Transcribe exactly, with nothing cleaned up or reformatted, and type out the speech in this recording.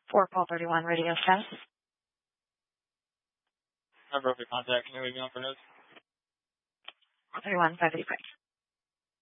For call thirty-one radio status. I broke the contact. Can you leave me on for notes? thirty-one five eighty-five.